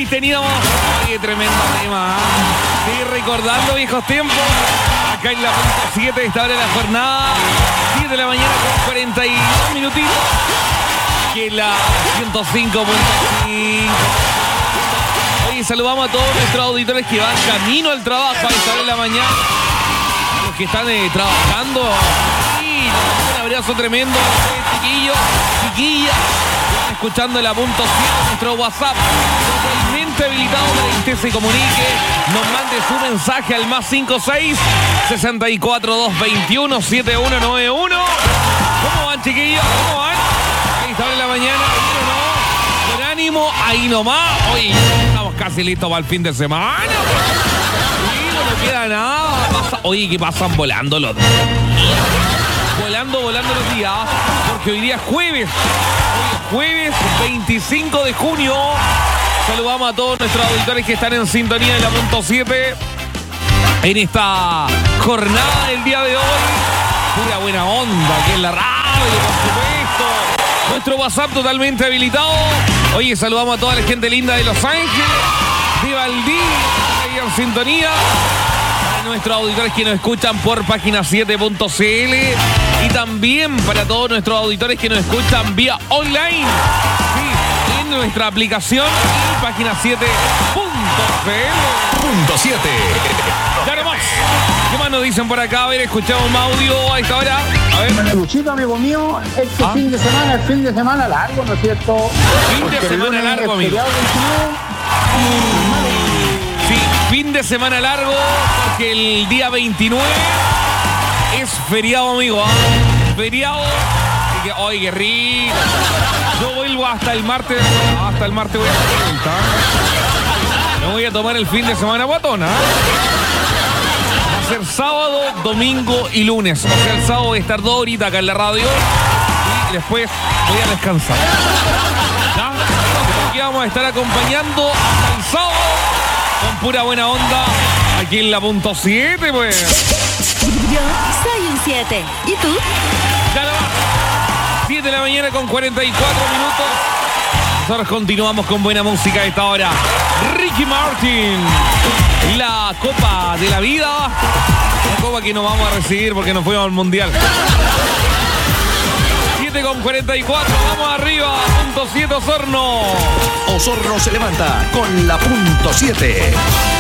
teníamos. Qué tremendo tema. Sí, recordando viejos tiempos. Acá en la punta 7 esta hora de la jornada. 10 de la mañana con 42 minutitos. Que la 105.5. Oye, saludamos a todos nuestros auditores que van camino al trabajo a esta hora de la mañana. Los que están trabajando. Sí, un abrazo tremendo. Chiquillos, chiquillas. Escuchando la punto 7, nuestro WhatsApp totalmente habilitado para que usted se comunique, nos mande su mensaje al más 56 64 221 7191. ¿Cómo van, chiquillos? ¿Cómo van? Ahí está en la mañana, ¿no? Con ánimo, ahí nomás. Hoy estamos casi listos para el fin de semana. Sí, no queda nada. Oye, que pasan volando los días. Volando los días, porque hoy día es jueves. Jueves 25 de junio. Saludamos a todos nuestros auditores que están en sintonía de la punto 7 en esta jornada del día de hoy. Pura buena onda aquí en la radio, por supuesto. Nuestro WhatsApp totalmente habilitado. Oye, saludamos a toda la gente linda de Los Ángeles, de Valdivia, ahí en sintonía. A nuestros auditores que nos escuchan por página 7.cl. Y también para todos nuestros auditores que nos escuchan vía online. Sí, en nuestra aplicación y página 7.cl. Punto 7. Ya nomás. ¿Qué más nos dicen por acá? A ver, escuchamos más audio a esta hora. A ver. Luchito, amigo mío, fin de semana, el fin de semana largo, ¿no es cierto? Fin de semana largo, amigo. Sí, fin de semana largo, porque el día 29 es feriado, amigo. Feriado. Así que, oye, qué rico. Yo vuelvo hasta el martes. Hasta el martes voy a hacer vuelta. Me voy a tomar el fin de semana guatona. Va a ser sábado, domingo y lunes. O sea, el sábado voy a estar 2 horitas acá en la radio. Y después voy a descansar. ¿Ya? Aquí vamos a estar acompañando hasta el sábado con pura buena onda aquí en la punto 7, pues. Yo soy un 7. ¿Y tú? Ya no va. 7 de la mañana con 44 minutos. Nosotros continuamos con buena música a esta hora. Ricky Martin. La Copa de la Vida. La copa que no vamos a recibir porque nos fuimos al Mundial. 7 con 44. Vamos arriba. Punto 7 Osorno. Osorno se levanta con la punto 7.